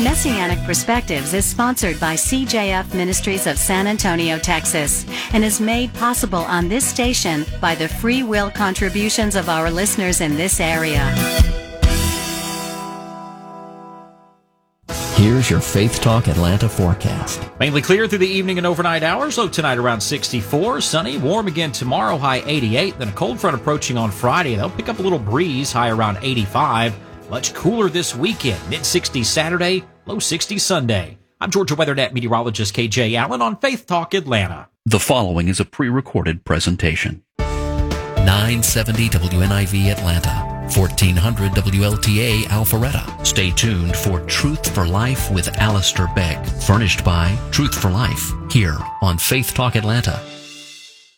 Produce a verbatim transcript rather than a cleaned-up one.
Messianic Perspectives is sponsored by C J F Ministries of San Antonio, Texas, and is made possible on this station by the free will contributions of our listeners in this area. Here's your Faith Talk Atlanta forecast. Mainly clear through the evening and overnight hours. Low tonight around sixty-four. Sunny, warm again tomorrow, high eighty-eight. Then a cold front approaching on Friday. They'll pick up a little breeze, high around eighty-five. Much cooler this weekend. mid sixties Saturday, low sixties Sunday. I'm Georgia WeatherNet meteorologist K J Allen on Faith Talk Atlanta. The following is a pre-recorded presentation. nine seventy W N I V Atlanta. fourteen hundred W L T A Alpharetta. Stay tuned for Truth for Life with Alistair Begg, furnished by Truth for Life, here on Faith Talk Atlanta.